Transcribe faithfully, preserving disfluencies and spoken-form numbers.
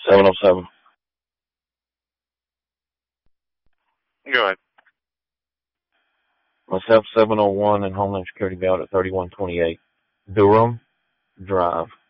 seven oh seven. Go ahead. Myself, seven oh one, and Homeland Security Belt at thirty-one twenty-eight Durham Drive.